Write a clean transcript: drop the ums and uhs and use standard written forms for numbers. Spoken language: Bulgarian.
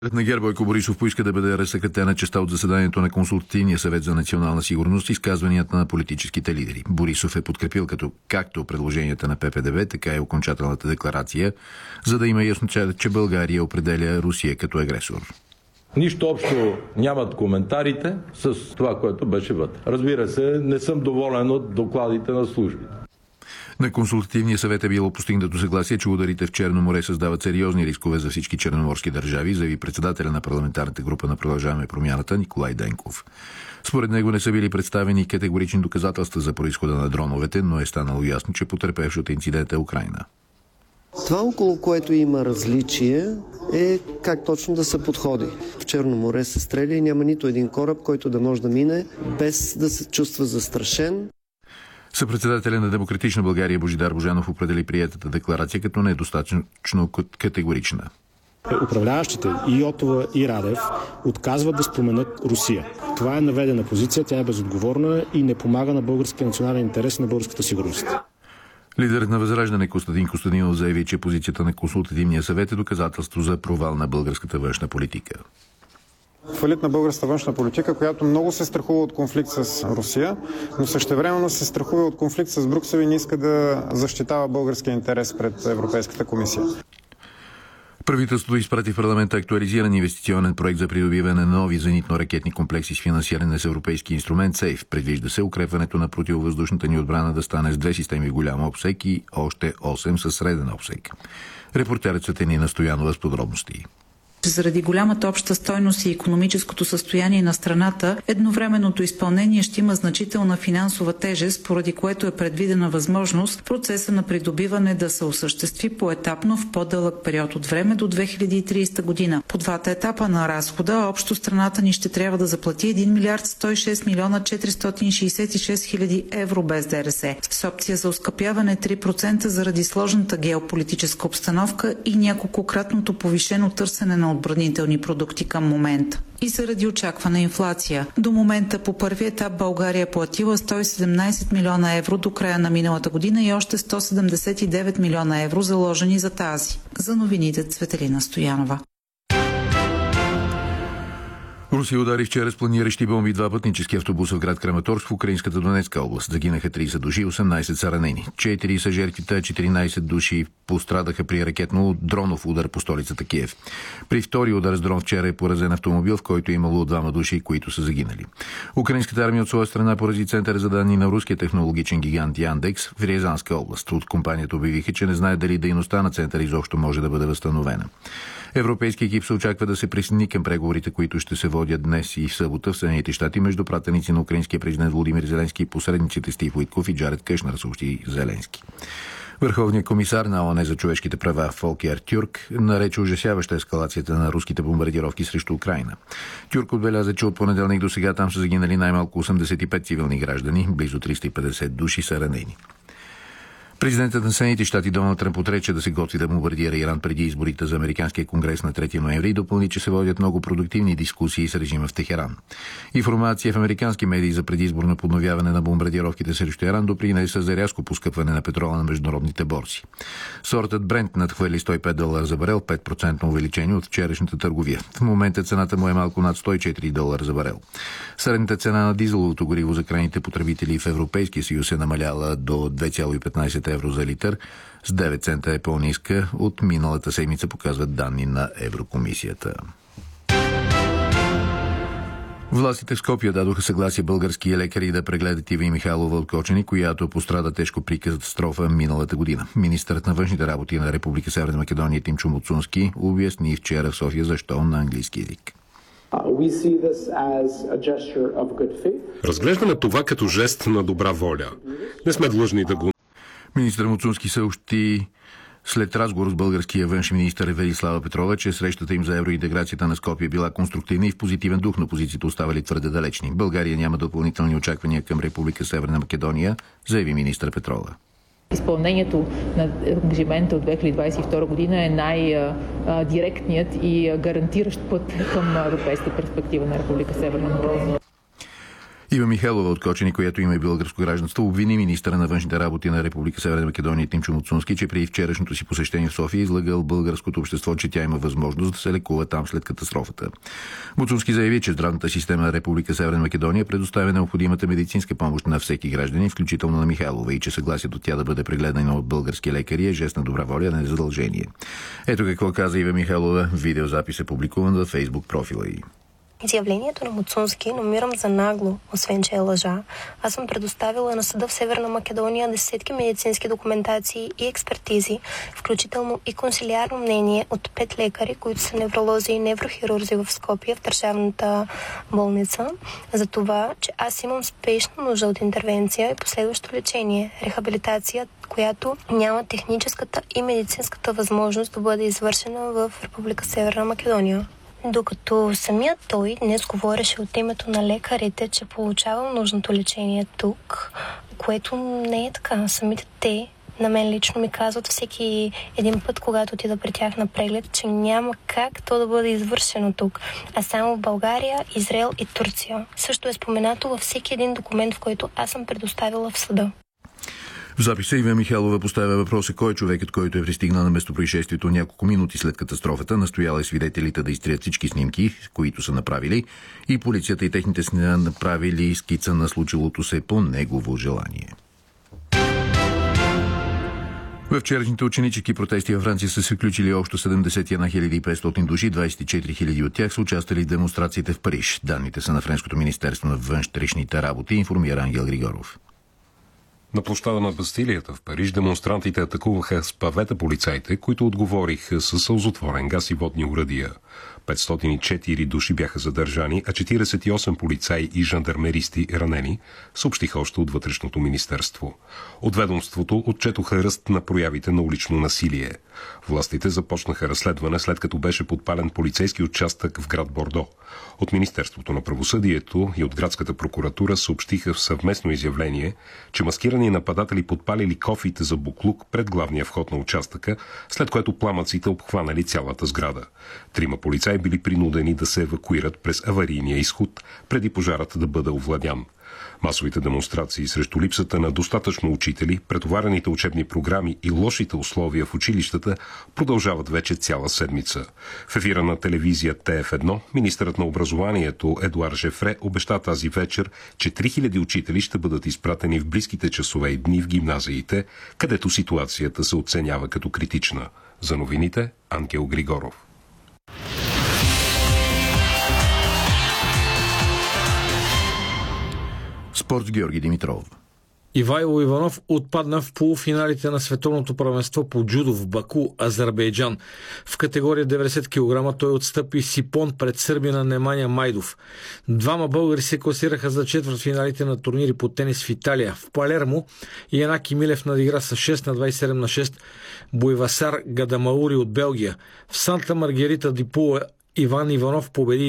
На ГЕРБ Бойко Борисов поиска да бъде разсекретена частта от заседанието на Консултативния съвет за национална сигурност и изказванията на политическите лидери. Борисов е подкрепил както предложенията на ППДБ, така и окончателната декларация, за да има ясно, че България определя Русия като агресор. Нищо общо нямат коментарите с това, което беше вътре. Разбира се, не съм доволен от докладите на службите. На Консултативния съвет е било постигнато съгласие, че ударите в Черно море създават сериозни рискове за всички черноморски държави, заяви председателя на парламентарната група на Продължаваме промяната Николай Денков. Според него не са били представени категорични доказателства за произхода на дроновете, но е станало ясно, че потърпевш от инцидента е Украйна. Това, около което има различие, е как точно да се подходи. В Черно море се стреля и няма нито един кораб, който да може да мине без да се чувства застрашен. Съпредседателя на Демократична България Божидар Божанов определи приетата декларация като недостатъчно категорична. Управляващите и Йотова и Радев отказват да споменат Русия. Това е наведена позиция, тя е безотговорна и не помага на българския национален интерес и на българската сигурност. Лидерът на Възраждане Костадин Костадинов заяви, че позицията на Консултативния съвет е доказателство за провал на българската външна политика. Фалит на българската външна политика, която много се страхува от конфликт с Русия, но същевременно се страхува от конфликт с Брюксел и не иска да защитава българския интерес пред Европейската комисия. Правителството изпрати в парламента актуализиран инвестиционен проект за придобиване на нови зенитно-ракетни комплекси с финансиране с европейски инструмент СЕЙФ. Предвижда се укрепването на противовъздушната ни отбрана да стане с 2 системи в голям обсек и още 8 със среден обсек. Репортерът Цветанина Стоянова с подробности. Заради голямата обща стойност и икономическото състояние на страната, едновременното изпълнение ще има значителна финансова тежест, поради което е предвидена възможност процеса на придобиване да се осъществи поетапно в по-дълъг период от време до 2030 година. По двата етапа на разхода, общо страната ни ще трябва да заплати 1 милиард 106 милиона 466 хиляди евро без ДРС, с опция за оскъпяване 3% заради сложната геополитическа обстановка и няколкократното повишено търсене на отбранителни продукти към момента. И заради очаквана инфлация. До момента по първи етап България е платила 117 милиона евро до края на миналата година и още 179 милиона евро заложени за тази. За новините Цветелина Стоянова. Русия удари вчера с планиращи бомби 2 пътнически автобуса в град Краматорск в украинската Донецка област. Загинаха 30 души, 18 са ранени. 4 са жертвите, 14 души пострадаха при ракетно-дронов удар по столицата Киев. При втори удар с дрон вчера е поразен автомобил, в който е имало 2 души, които са загинали. Украинската армия от своя страна порази център за данни на руския технологичен гигант Яндекс в Рязанска област. От компанията обявиха, че не знае дали дейността на центъра изобщо може да бъде възстановена. Европейски екип се очаква да се присъедини към преговорите, които ще се водят днес и в събота в Съединените щати между пратеници на украинския президент Володимир Зеленски и посредниците Стив Уитков и Джаред Къшнер, съобщи Зеленски. Върховният комисар на ООН за човешките права Фолкер Тюрк нарече ужасяваща ескалацията на руските бомбардировки срещу Украйна. Тюрк отбеляза, че от понеделник до сега там са загинали най-малко 85 цивилни граждани, близо 350 души са ранени. Президентът на Съединените щати Доналд Тръмп отрече да се готви да бомбардира Иран преди изборите за Американския конгрес на 3 ноември и допълни, че се водят много продуктивни дискусии с режима в Техеран. Информация в американски медии за предизборно подновяване на бомбардировките срещу Иран допринесе за рязко поскъпване на петрола на международните борси. Сортът Брент надхвърли $105 за барел, 5% увеличение от вчерашната търговия. В момента цената му е малко над $104 за барел. Средната цена на дизеловото гориво за крайните потребители в Европейския съюз е намаляла до 2,15 евро за литър, с 9 цента е по-ниска от миналата седмица, показват данни на Еврокомисията. Властите в Скопие дадоха съгласие български лекари да прегледат Ива Михайлова от Кочани, която пострада тежко при катастрофа миналата година. Министърът на външните работи на Република Северна Македония Тимчо Муцунски обясни вчера в София защо на английски език. Разглеждаме това като жест на добра воля. Не сме длъжни да го. Министър Муцунски съобщи след разговор с българския външен министър Велислава Петрова, че срещата им за евроинтеграцията на Скопие била конструктивна и в позитивен дух, но позициите оставали твърде далечни. България няма допълнителни очаквания към Република Северна Македония, заяви министър Петрова. Изпълнението на ангажимента от 2022 година е най-директният и гарантиращ път към европейска перспектива на Република Северна Македония. Ива Михайлова от Кочени, която има и българско гражданство, обвини министъра на външните работи на Република Северна Македония Тимчо Муцунски, че при вчерашното си посещение в София излъгал българското общество, че тя има възможност да се лекува там след катастрофата. Муцунски заяви, че здравната система на Република Северна Македония предоставя необходимата медицинска помощ на всеки гражданин, включително на Михайлова, и че съгласието тя да бъде прегледана от български лекари е жест на добра воля, а не задължение. Ето какво каза Ива Михайлова. Видеозапис е публикуван във Фейсбук профила й. Изявлението на Муцунски намирам за нагло, освен че е лъжа. Аз съм предоставила на съда в Северна Македония десетки медицински документации и експертизи, включително и консилиарно мнение от 5 лекари, които са невролози и неврохирурзи в Скопие, в държавната болница, за това, че аз имам спешна нужда от интервенция и последващо лечение, рехабилитация, която няма техническата и медицинската възможност да бъде извършена в Република Северна Македония. Докато самият той днес говореше от името на лекарите, че получавам нужното лечение тук, което не е така. Самите те на мен лично ми казват всеки един път, когато отида при тях на преглед, че няма как то да бъде извършено тук, а само в България, Израел и Турция. Също е споменато във всеки един документ, в който аз съм предоставила в съда. В записа Ива Михайлова поставя въпроса кой е човекът, който е пристигнал на местопроизшествието няколко минути след катастрофата, настоял е свидетелите да изтрият всички снимки, които са направили, и полицията и техните направили скица на случилото се по негово желание. В вчерашните ученически протести във Франция са се включили общо 71 500 души, 24 000 от тях са участвали в демонстрациите в Париж. Данните са на Френското министерство на външните работи, информира Ангел Григоров. На площада на Бастилията в Париж демонстрантите атакуваха с павета полицаите, които отговориха със сълзотворен газ и водни оръдия. 504 души бяха задържани, а 48 полицаи и жандармеристи ранени, съобщиха още от Вътрешното министерство. От ведомството отчетоха ръст на проявите на улично насилие. Властите започнаха разследване, след като беше подпален полицейски участък в град Бордо. От Министерството на правосъдието и от градската прокуратура съобщиха в съвместно изявление, че маскирани нападатели подпалили кофите за буклук пред главния вход на участъка, след което пламъците обхванали цялата сграда. 3 полицаи били принудени да се евакуират през аварийния изход, преди пожарът да бъде овладян. Масовите демонстрации срещу липсата на достатъчно учители, претоварените учебни програми и лошите условия в училищата продължават вече цяла седмица. В ефира на телевизия ТФ1 министърът на образованието Едуард Жефре обеща тази вечер, че 3000 учители ще бъдат изпратени в близките часове и дни в гимназиите, където ситуацията се оценява като критична. За новините Ангел Григоров. Спорт с Георги Димитров. Ивайло Иванов отпадна в полуфиналите на световното първенство по джудо в Баку, Азербайджан. В категория 90 кг той отстъпи Сипон пред сърбина Неманя Майдов. 2 българи се класираха за четвъртфиналите на турнири по тенис в Италия. В Палермо Янаки Милев надигра с 6-27-6 Буйвасар Гадамаури от Белгия. В Санта Маргарита ди Пула Иван Иванов победи